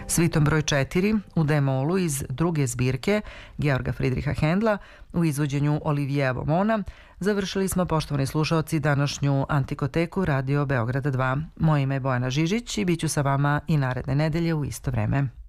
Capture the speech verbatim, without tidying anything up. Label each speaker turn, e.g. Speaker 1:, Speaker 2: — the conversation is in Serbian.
Speaker 1: Svitom broj četiri u D-molu iz druge zbirke Georga Friedricha Händla u izvođenju Oliviera Beaumonta završili smo, poštovani slušaoci, današnju Antikoteku Radio Beograda dva. Moje ime je Bojana Žižić i bit ću sa vama i naredne nedelje u isto vreme.